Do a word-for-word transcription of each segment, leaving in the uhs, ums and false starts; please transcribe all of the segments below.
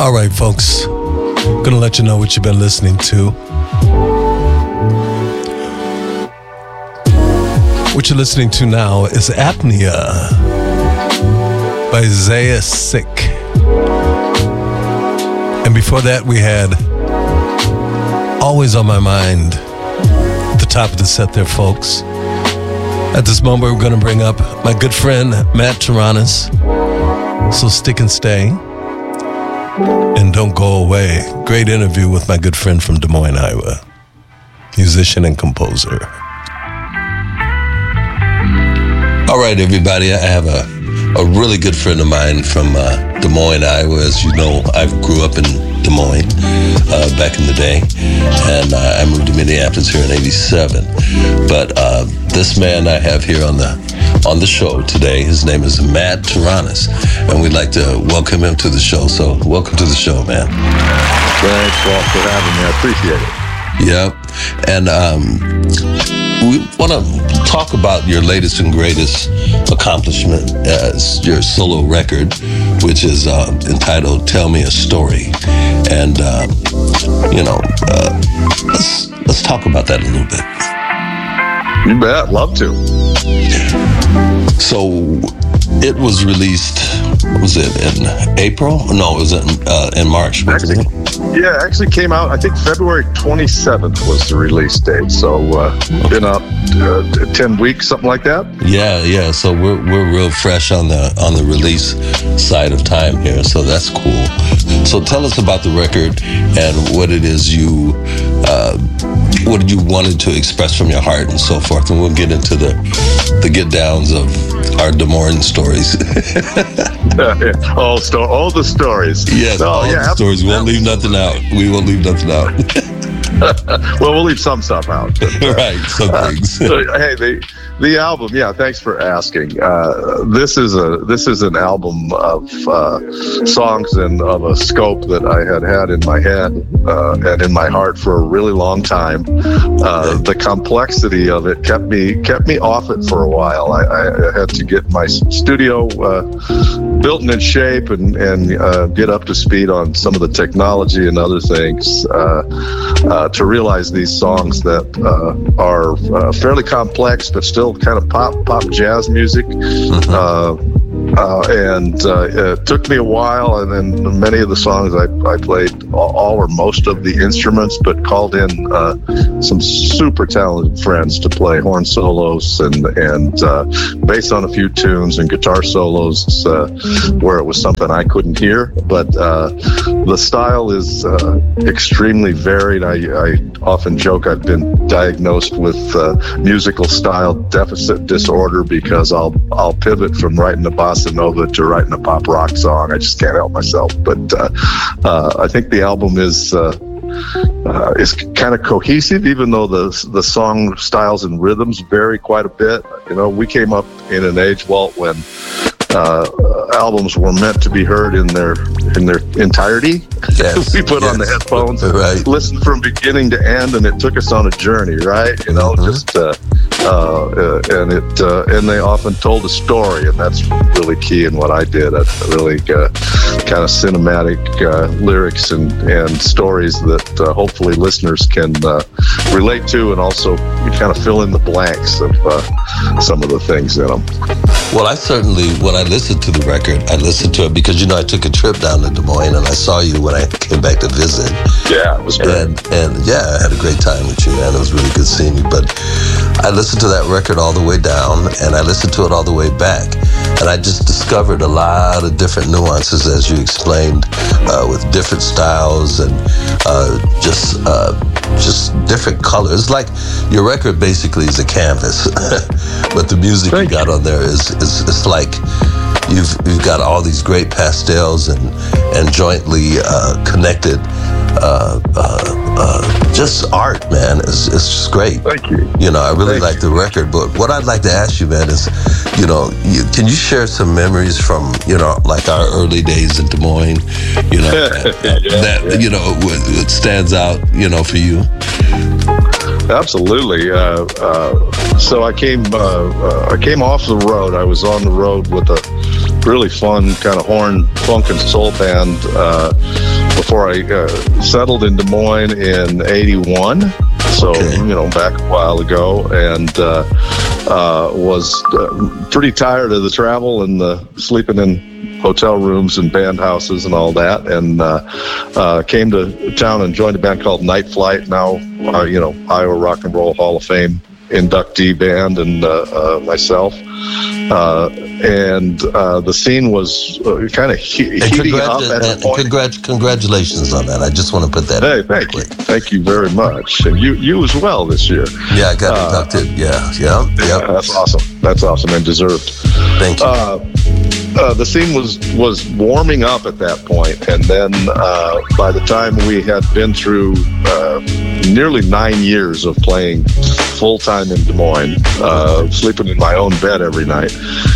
All right, folks. Gonna let you know what you've been listening to. What you're listening to now is Apnea by Zaya Sick. And before that, we had Always on My Mind, the top of the set there, folks. At this moment, we're going to bring up my good friend, Matt Taranis. So stick and stay. And don't go away. Great interview with my good friend from Des Moines, Iowa. Musician and composer. All right, everybody. I have a, a really good friend of mine from uh, Des Moines, Iowa. As you know, I grew up in Des Moines uh, back in the day, and uh, I moved to Minneapolis here in eighty-seven. But uh, this man I have here on the on the show today, his name is Matt Taranis, and we'd like to welcome him to the show. So welcome to the show, man. Thanks, Walt, for having me. I appreciate it. Yep. And um, we want to talk about your latest and greatest accomplishment as your solo record, which is uh, entitled Tell Me a Story. And, uh, you know, uh, let's, let's talk about that a little bit. You bet. Love to. So it was released, what was it, in April? No, it was in, uh, in March. Actually, yeah, actually came out, I think February twenty-seventh was the release date. So uh, okay. Been up uh, ten weeks, something like that. Yeah, yeah. So we're we're real fresh on the on the release side of time here. So that's cool. So tell us about the record and what it is you, uh, what you wanted to express from your heart and so forth. And we'll get into the the get downs of our Des Moines stories. uh, yeah. all, sto- all the stories. Yes, no, all yeah, the stories. We won't leave nothing out. We won't leave nothing out. Well, we'll leave some stuff out. But, uh, right, some things. Uh, so, hey, the the album. Yeah, thanks for asking. Uh, this is a this is an album of uh, songs and of a scope that I had had in my head uh, and in my heart for a really long time. Uh, the complexity of it kept me kept me off it for a while. I, I had to get my studio uh, built and in shape and and uh, get up to speed on some of the technology and other things uh, uh, to realize these songs that uh, are uh, fairly complex but still kind of pop pop jazz music. Mm-hmm. uh, uh, and uh, it took me a while, and then many of the songs I, I played all, all or most of the instruments, but called in uh, some super talented friends to play horn solos and and uh, bass on a few tunes and guitar solos uh, where it was something I couldn't hear. But uh, the style is uh, extremely varied. I, I often joke I've been diagnosed with uh, musical style deficit disorder because I'll I'll pivot from writing a bossa nova to writing a pop rock song. I just can't help myself. But uh, uh, I think the album is uh, uh, is kind of cohesive, even though the the song styles and rhythms vary quite a bit. You know, we came up in an age, Walt, when Uh, albums were meant to be heard in their in their entirety. Yes, we put yes. on the headphones, right. listened from beginning to end, and it took us on a journey, right? You know, mm-hmm. just uh, uh, uh, and it uh, and they often told a story, and that's really key in what I did. I really uh, kind of cinematic uh, lyrics and and stories that uh, hopefully listeners can uh, relate to, and also kind of fill in the blanks of uh, some of the things in them. Well, I certainly, when I listened to the record, I listened to it because, you know, I took a trip down to Des Moines and I saw you when I came back to visit. Yeah, it was great. And, and yeah, I had a great time with you, man. It was really good seeing you. But I listened to that record all the way down and I listened to it all the way back. And I just discovered a lot of different nuances, as you explained, uh, with different styles and uh, just uh, just different colors. Like your record basically is a canvas, but the music Thank you got on there is, is it's like you've you've got all these great pastels and and jointly uh, connected uh, uh, uh, just art, man. It's it's just great. Thank you. You know, I really Thank like you. the record. But what I'd like to ask you, man, is, you know, you, can you share some memories from, you know, like our early days in Des Moines? You know, that, yeah, that yeah. you know, it stands out, you know, for you. Absolutely. Uh, uh, so I came uh, uh, I came off the road. I was on the road with a really fun kind of horn, funk, and soul band uh, before I uh, settled in Des Moines in eighty-one. So, okay. you know, back a while ago, and uh, uh, was uh, pretty tired of the travel and the sleeping in hotel rooms and band houses and all that, and uh, uh, came to town and joined a band called Night Flight, now, uh, you know, Iowa Rock and Roll Hall of Fame inductee band, and uh, uh, myself. Uh, and uh, the scene was uh, kind of he- heating up at that point. Congrat- congratulations on that. I just want to put that hey, in. Thank quick. you. Thank you very much. And you you as well this year. Yeah, I got uh, inducted. Yeah, yeah, yeah. yeah. That's awesome. That's awesome and deserved. Thank you. Uh, uh, the scene was, was warming up at that point, and then uh, by the time we had been through uh, nearly nine years of playing full-time in Des Moines, uh, sleeping in my own bed every night,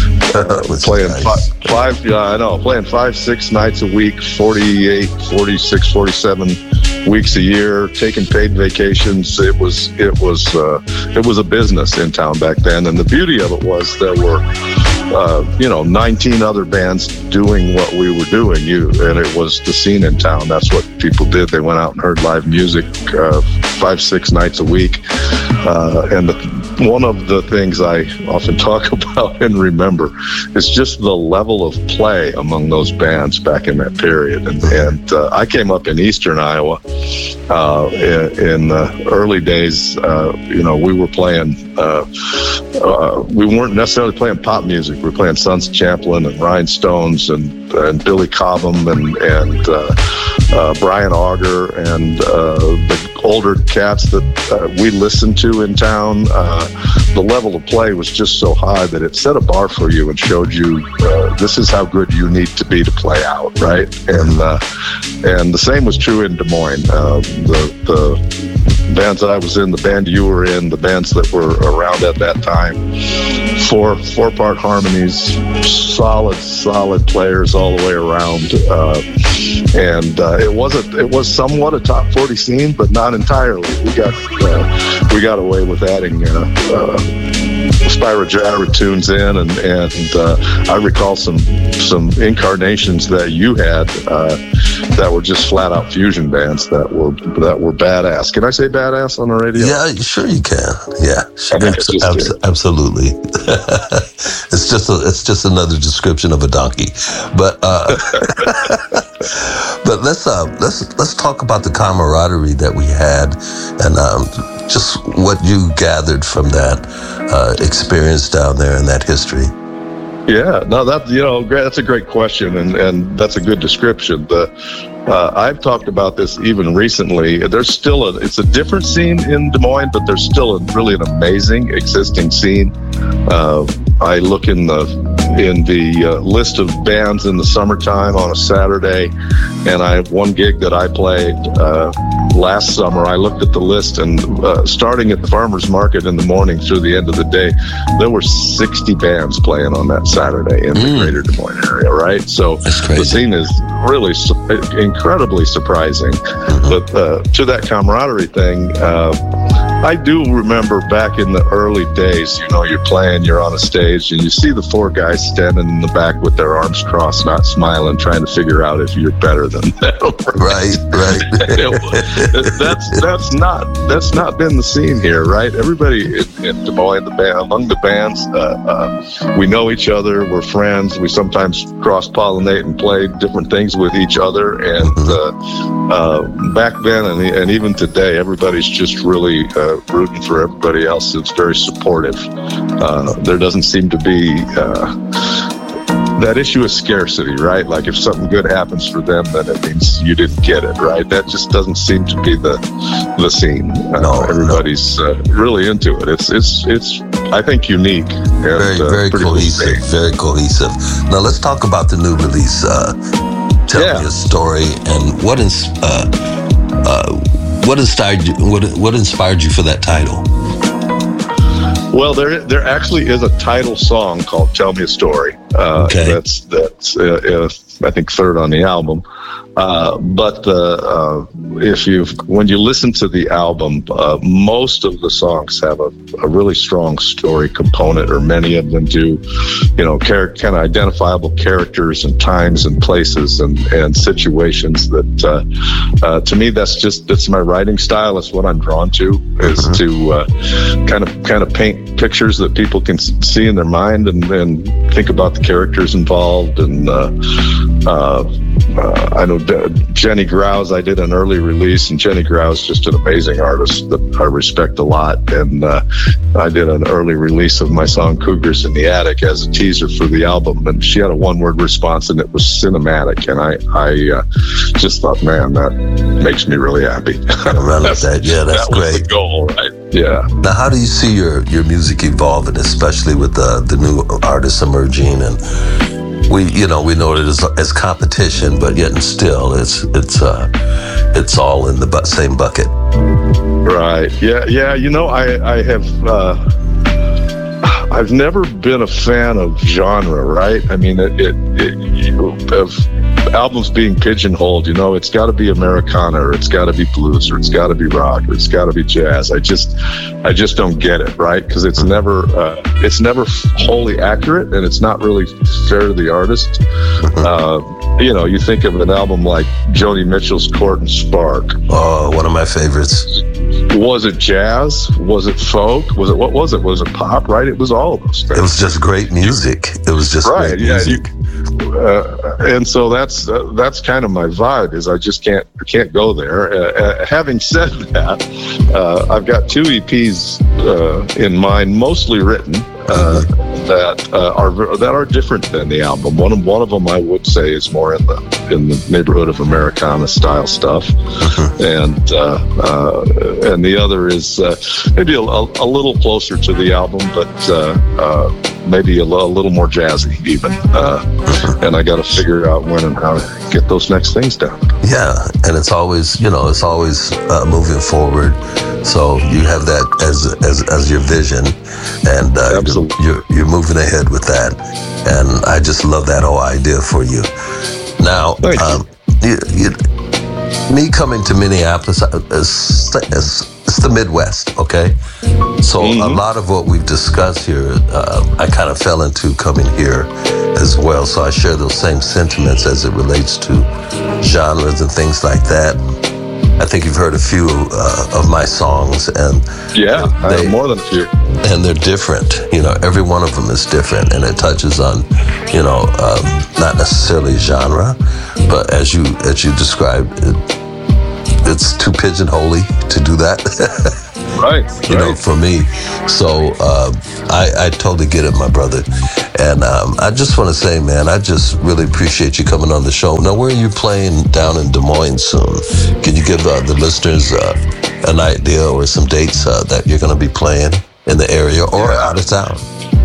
uh, playing nice. five, five, yeah, I know, playing five, six nights a week, forty-eight, forty-six, forty-seven weeks a year, taking paid vacations. It was, it was, uh, it was a business in town back then, and the beauty of it was there were, uh, you know, nineteen other bands doing what we were doing. You and it was the scene in town. That's what people did. They went out and heard live music uh, five, six nights a week. Uh, and the, one of the things I often talk about and remember is just the level of play among those bands back in that period. And, and uh, I came up in eastern Iowa uh, in, in the early days. Uh, you know, we were playing. Uh, uh, we weren't necessarily playing pop music. We were playing Sons of Champlin and Rhinestones and and Billy Cobham and and uh, uh, Brian Auger and uh, the older cats that uh, we listened to in town. Uh, the level of play was just so high that it set a bar for you and showed you uh, this is how good you need to be to play out, right? And uh, and the same was true in Des Moines. Uh, the the bands that I was in, the band you were in, the bands that were around at that time, four four part harmonies, solid solid players all the way around, uh, and uh, it wasn't it was somewhat a top forty scene, but not entirely. We got uh, we got away with adding uh, uh, Spyro Gyra tunes in, and and uh, I recall some some incarnations that you had uh, that were just flat out fusion bands that were that were badass. Can I say badass on the radio? Yeah, sure you can. Yeah, sure. Abs- abs- absolutely. It's just a, it's just another description of a donkey, but uh, but let's uh, let's let's talk about the camaraderie that we had, and um, just what you gathered from that uh, experience down there and that history. Yeah, no, that you know, that's a great question, and, and that's a good description. The uh, I've talked about this even recently. There's still a it's a different scene in Des Moines, but there's still a, really an amazing existing scene. Uh, I look in the in the uh, list of bands in the summertime on a Saturday, and I have one gig that I played uh, last summer. I looked at the list, and uh, starting at the farmers market in the morning through the end of the day, there were sixty bands playing on that Saturday in the mm. greater Des Moines area, right? So the scene is really su- incredibly surprising. Mm-hmm. But uh, to that camaraderie thing, uh, I do remember back in the early days, you know, you're playing, you're on a stage, and you see the four guys standing in the back with their arms crossed, not smiling, trying to figure out if you're better than them. Right, right. that's that's not that's not been the scene here, right? Everybody in, in Des Moines, the band, among the bands, uh, uh, we know each other, we're friends, we sometimes cross-pollinate and play different things with each other, and uh, uh, back then and, and even today, everybody's just really uh, rooting for everybody else. It's very supportive. Uh, there doesn't seem to be uh, that issue of scarcity, right? Like if something good happens for them, then it means you didn't get it, right? That just doesn't seem to be the the scene. Uh, no, everybody's no. Uh, really into it. It's it's it's I think unique. And, very uh, very cohesive. Cool very cohesive. Now let's talk about the new release. Uh, tell yeah. me a story and what is uh, uh, what inspired you? What what inspired you for that title? Well, there there actually is a title song called "Tell Me a Story." Uh, okay. That's that's uh, uh, I think third on the album. Uh, but uh, uh, if you when you listen to the album, uh, most of the songs have a, a really strong story component, or many of them do. You know, char- kind of identifiable characters and times and places and, and situations that, uh, uh, to me, that's just that's my writing style. That's what I'm drawn to, is mm-hmm. to uh, kind of kind of paint pictures that people can see in their mind and, and think about the characters involved. And uh, uh, uh, I know Jenny Grouse, I did an early release, and Jenny Grouse is just an amazing artist that I respect a lot. And uh, I did an early release of my song Cougars in the Attic as a teaser for the album, and she had a one-word response, and it was cinematic. And I, I uh, just thought, man, that makes me really happy. I love that. Yeah, that's that great. Was the goal, right? Yeah. Now, how do you see your, your music evolving, especially with the, the new artists emerging? And we, you know, we know it as, as competition, but yet and still, it's it's uh, it's all in the bu- same bucket. Right. Yeah. Yeah. You know, I I have. Uh, I've never been a fan of genre, right? I mean, it, it, it you, of albums being pigeonholed, you know, it's got to be Americana, or it's got to be blues, or it's got to be rock, or it's got to be jazz. I just, I just don't get it, right? Because it's never, uh, it's never wholly accurate, and it's not really fair to the artist. Uh, you know, you think of an album like Joni Mitchell's Court and Spark. Oh, one of my favorites. Was it jazz? Was it folk? Was it, what was it? Was it pop? Right? It was all of those things. It was just great music. It was just right, great yeah, music. You, uh, and so that's uh, that's kind of my vibe. Is I just can't can't go there. Uh, uh, having said that, uh, I've got two E Ps uh, in mind, mostly written. Uh, that uh, are that are different than the album. One of one of them I would say is more in the in the neighborhood of Americana style stuff, mm-hmm. and uh, uh, and the other is uh, maybe a, a little closer to the album, but uh, uh, maybe a, a little more jazzy even. Uh, mm-hmm. And I got to figure out when and how to get those next things down. Yeah, and it's always you know it's always uh, moving forward. So you have that as as as your vision, and uh, you're, you're you're moving ahead with that, and I just love that whole idea for you. Now, um, you, you, me coming to Minneapolis, it's, it's, it's the Midwest, okay? So mm-hmm. a lot of what we've discussed here, uh, I kind of fell into coming here as well. So I share those same sentiments as it relates to genres and things like that. I think you've heard a few uh, of my songs, and yeah, they, more than a few, and they're different. You know, every one of them is different, and it touches on, you know, um, not necessarily genre, but as you as you described, it, it's too pigeonholy to do that. Right. You right. know, for me. So uh, I, I totally get it, my brother. And um, I just want to say, man, I just really appreciate you coming on the show. Now, where are you playing down in Des Moines soon? Can you give uh, the listeners uh, an idea or some dates uh, that you're going to be playing in the area or yeah. out of town?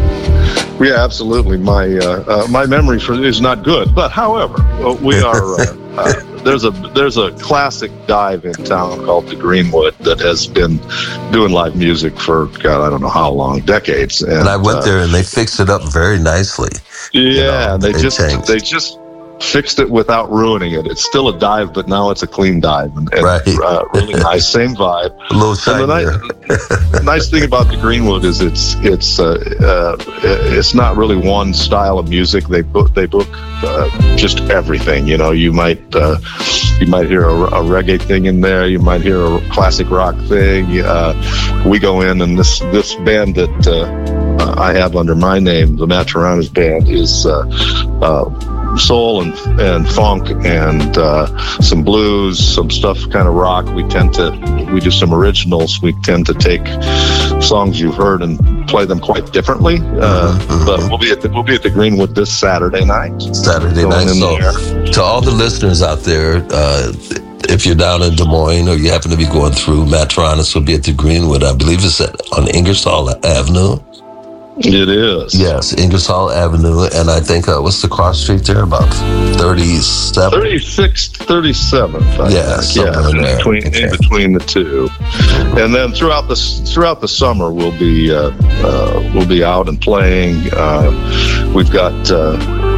Yeah, absolutely. My uh, uh, my memory for is not good, but however, we are. Uh, uh, there's a there's a classic dive in town called the Greenwood that has been doing live music for God, I don't know how long, decades. And, and I went uh, there, and they fixed it up very nicely. Yeah, you know, they just changed. they just. fixed it without ruining it. It's still a dive, but now it's a clean dive, and, and right. uh, really nice, same vibe. A little shinier. The nice, nice thing about the Greenwood is it's it's uh, uh, it's not really one style of music. They book they book uh, just everything. You know, you might uh, you might hear a, a reggae thing in there. You might hear a classic rock thing. Uh, we go in, and this this band that uh, I have under my name, the Matt Taranas Band, is. Uh, uh, soul and and funk and uh, some blues, some stuff kind of rock. We tend to we do some originals. We tend to take songs you've heard and play them quite differently. Uh, mm-hmm. But we'll be at the, we'll be at the Greenwood this Saturday night. Saturday night. So to all the listeners out there, uh, if you're down in Des Moines or you happen to be going through, Matt Taranas will be at the Greenwood. I believe it's at, on Ingersoll Avenue. It is. Yes, Ingersoll Avenue, and I think, uh, what's the cross street there? About thirty-seven? thirty-sixth, thirty-seventh. I yeah, think. somewhere yeah, in there. Between, okay. in between the two. And then throughout the throughout the summer, we'll be uh, uh, we'll be out and playing. Uh, we've got uh,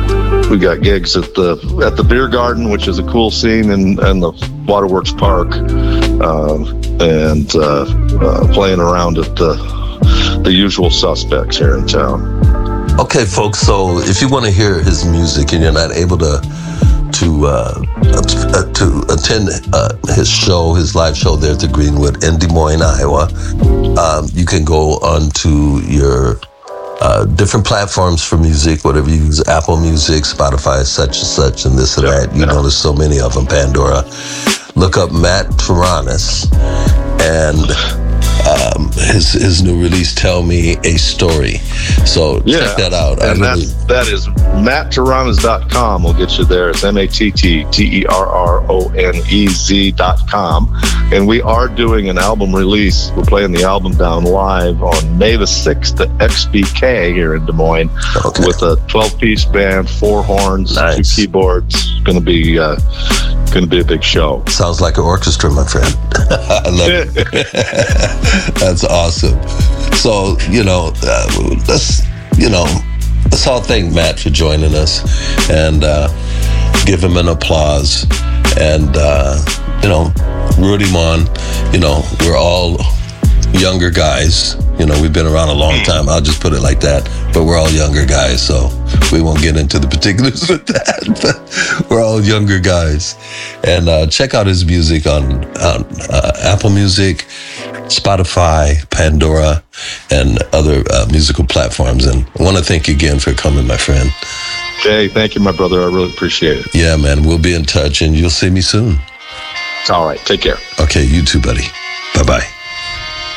we got gigs at the at the Beer Garden, which is a cool scene in, in the Waterworks Park, uh, and uh, uh, playing around at the the usual suspects here in town. Okay, folks. So if you want to hear his music and you're not able to to uh, uh, to attend uh, his show, his live show there at the Greenwood in Des Moines, Iowa, um, you can go on to your uh, different platforms for music, whatever you use, Apple Music, Spotify, such and such, and this and Yeah, that. You yeah. know, there's so many of them. Pandora. Look up Matt Taranis and um, his his new release, Tell Me a Story. So Yeah, check that out. I and really, that, that is matt taranis dot com will get you there. It's M A T T T E R R O N E Z dot com. And we are doing an album release. We're playing the album down live on May the sixth at X B K here in Des Moines Okay. with a twelve-piece band, four horns, Nice. two keyboards. It's going to be uh, going to be a big show. sounds like an orchestra, my friend. I love it. That's awesome. So, you know, uh, let's, you know, let's all thank Matt for joining us and uh, give him an applause and, uh, you know, root him on. You know, we're all younger guys. You know, we've been around a long time. I'll just put it like that. But we're all younger guys, so we won't get into the particulars with that. But we're all younger guys. And uh, check out his music on, on uh, Apple Music, Spotify, Pandora, and other uh, musical platforms. And I want to thank you again for coming, my friend. Jay, thank you, my brother. I really appreciate it. Yeah, man, we'll be in touch, and you'll see me soon. All right. Take care. Okay, you too, buddy. Bye-bye.